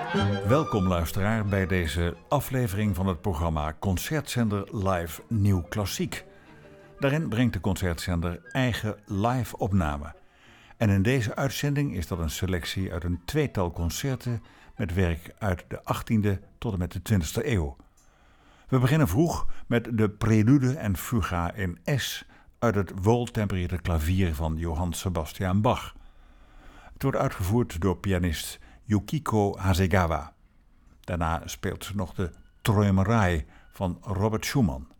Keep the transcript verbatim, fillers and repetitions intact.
Welkom luisteraar bij deze aflevering van het programma Concertzender Live Nieuw Klassiek. Daarin brengt de concertzender eigen live opnamen. En in deze uitzending is dat een selectie uit een tweetal concerten met werk uit de achttiende tot en met de twintigste eeuw. We beginnen vroeg met de Prelude en Fuga in Es uit het wooltempereerde klavier van Johann Sebastian Bach. Het wordt uitgevoerd door pianist Yukiko Hasegawa. Daarna speelt ze nog de Träumerei van Robert Schumann.